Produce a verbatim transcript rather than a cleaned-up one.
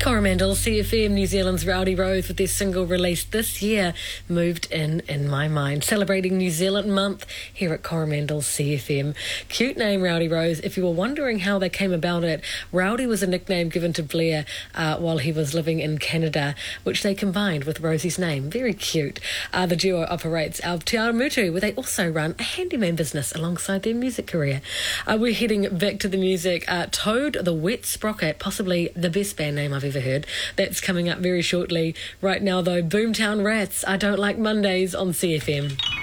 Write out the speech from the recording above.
Coromandel, C F M, New Zealand's Rowdy Rose with their single released this year, Moved In In My Mind, celebrating New Zealand month here at Coromandel C F M. Cute name, Rowdy Rose. If you were wondering how they came about it, Rowdy was a nickname given to Blair uh, while he was living in Canada, which they combined with Rosie's name. Very cute. Uh, the duo operates out of Te Aramutu, where they also run a handyman business alongside their music career. Uh, we're heading back to the music. Uh, Toad the Wet Sprocket, possibly the best band name I've ever heard. That's coming up very shortly. Right now, though, Boomtown Rats, I Don't Like Mondays on C F M.